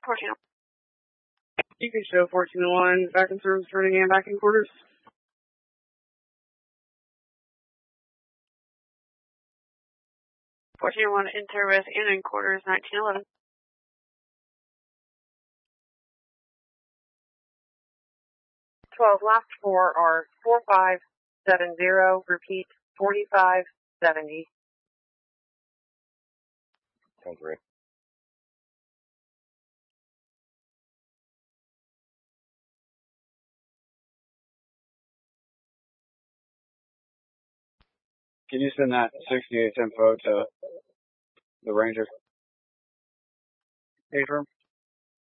14. You can show 1401 back in service, turning in back in quarters. 1401 in service and in quarters, 1911. 12, last four are 4570, repeat 4570. 10-3. Can you send that 68 info to the Ranger? Affirm.